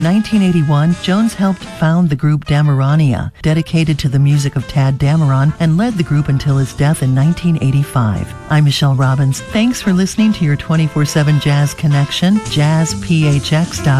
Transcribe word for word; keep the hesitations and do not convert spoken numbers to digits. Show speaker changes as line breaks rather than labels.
nineteen eighty-one, Jones helped found the group Damarania, dedicated to the music of Tadd Dameron, and led the group until his death in nineteen eighty-five. I'm Michelle Robbins. Thanks for listening to your twenty-four seven Jazz Connection, jazz p h x dot